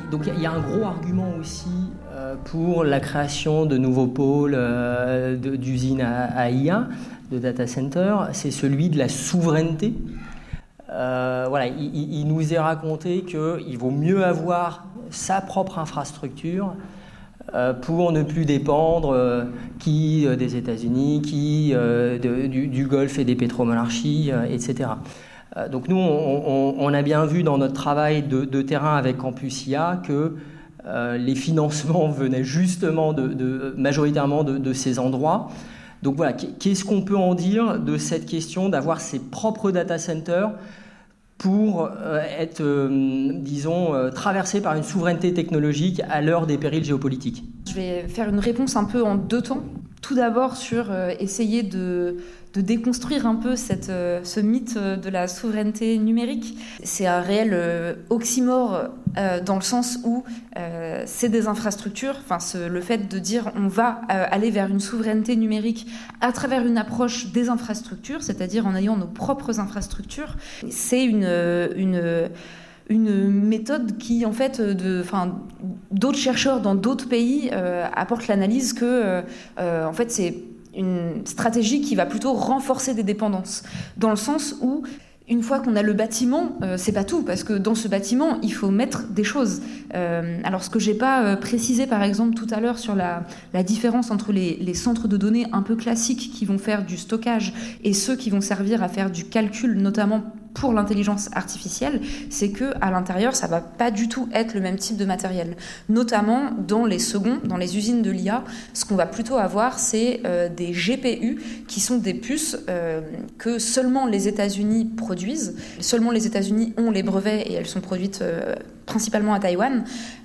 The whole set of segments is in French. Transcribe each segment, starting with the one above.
Donc il y a un gros argument aussi pour la création de nouveaux pôles d'usines à IA, de data center, c'est celui de la souveraineté. Il nous est raconté qu'il vaut mieux avoir sa propre infrastructure pour ne plus dépendre des États-Unis, du Golfe et des pétromonarchies, etc. Donc nous, on a bien vu dans notre travail de terrain avec Campus IA que les financements venaient justement majoritairement de ces endroits. Donc voilà, qu'est-ce qu'on peut en dire de cette question d'avoir ses propres data centers pour être, traversé par une souveraineté technologique à l'heure des périls géopolitiques? Je vais faire une réponse un peu en deux temps. Tout d'abord sur essayer de déconstruire un peu ce mythe de la souveraineté numérique. C'est un réel oxymore dans le sens où c'est des infrastructures, le fait de dire on va aller vers une souveraineté numérique à travers une approche des infrastructures, c'est-à-dire en ayant nos propres infrastructures, c'est une méthode qui, en fait, d'autres chercheurs dans d'autres pays apportent l'analyse que, en fait, c'est une stratégie qui va plutôt renforcer des dépendances, dans le sens où une fois qu'on a le bâtiment, c'est pas tout, parce que dans ce bâtiment, il faut mettre des choses. Alors, ce que j'ai pas précisé, par exemple, tout à l'heure sur la différence entre les centres de données un peu classiques qui vont faire du stockage et ceux qui vont servir à faire du calcul, notamment pour l'intelligence artificielle, c'est que à l'intérieur, ça va pas du tout être le même type de matériel. Notamment dans les seconds, dans les usines de l'IA, ce qu'on va plutôt avoir, c'est des GPU qui sont des puces que seulement les États-Unis produisent. Seulement les États-Unis ont les brevets et elles sont produites principalement à Taïwan.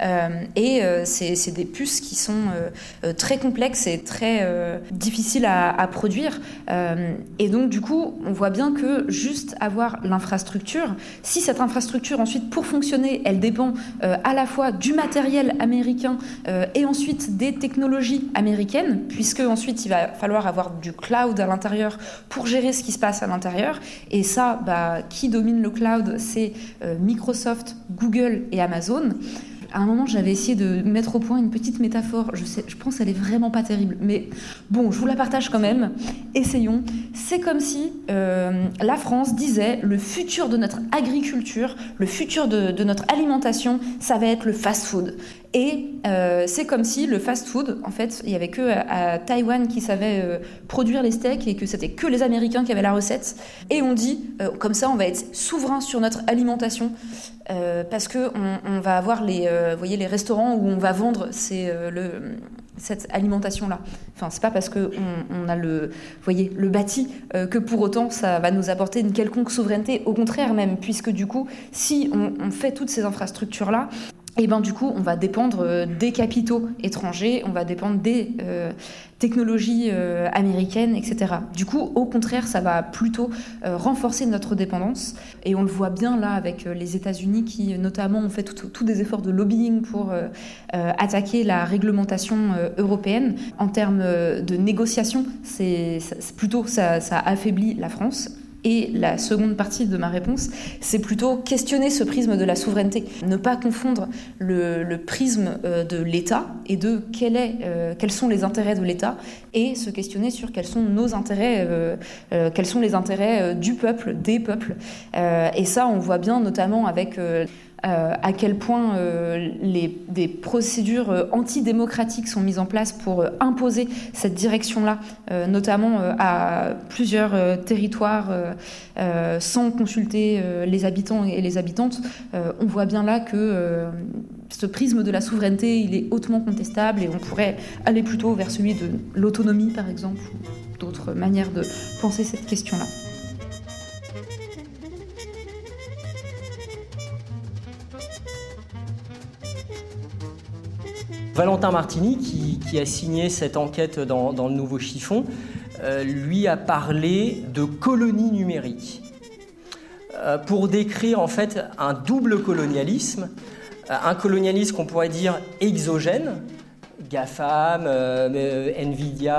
C'est des puces qui sont très complexes et très difficiles à produire. Et donc, du coup, on voit bien que juste avoir l'infrastructure, si cette infrastructure, ensuite, pour fonctionner, elle dépend à la fois du matériel américain et ensuite des technologies américaines, puisque ensuite, il va falloir avoir du cloud à l'intérieur pour gérer ce qui se passe à l'intérieur. Et ça, qui domine le cloud, c'est Microsoft, Google et Amazon. À un moment, j'avais essayé de mettre au point une petite métaphore. Je pense qu'elle est vraiment pas terrible. Mais bon, je vous la partage quand même. Essayons. C'est comme si la France disait le futur de notre agriculture, le futur de notre alimentation, ça va être le fast-food. Et c'est comme si le fast-food, en fait, il n'y avait que à Taïwan qui savait produire les steaks et que c'était que les Américains qui avaient la recette. Et on dit, comme ça, on va être souverain sur notre alimentation parce qu'on va avoir les restaurants où on va vendre cette alimentation-là. Enfin, c'est pas parce qu'on a le bâti que pour autant ça va nous apporter une quelconque souveraineté. Au contraire même, puisque du coup, si on fait toutes ces infrastructures-là, et du coup, on va dépendre des capitaux étrangers, on va dépendre des technologies américaines, etc. Du coup, au contraire, ça va plutôt renforcer notre dépendance. Et on le voit bien là avec les États-Unis qui, notamment, ont fait tous des efforts de lobbying pour attaquer la réglementation européenne. En termes de négociation, c'est plutôt ça affaiblit la France. Et la seconde partie de ma réponse, c'est plutôt questionner ce prisme de la souveraineté. Ne pas confondre le prisme de l'État et de quels sont les intérêts de l'État et se questionner sur quels sont nos intérêts, quels sont les intérêts du peuple, des peuples. Et ça, on voit bien notamment avec à quel point des procédures antidémocratiques sont mises en place pour imposer cette direction-là, notamment à plusieurs territoires sans consulter les habitants et les habitantes. On voit bien là que ce prisme de la souveraineté, il est hautement contestable et on pourrait aller plutôt vers celui de l'autonomie, par exemple, ou d'autres manières de penser cette question-là. Valentin Martini, qui a signé cette enquête dans le Nouveau Chiffon, lui a parlé de colonie numérique pour décrire en fait un double colonialisme, un colonialisme qu'on pourrait dire exogène, GAFAM, Nvidia,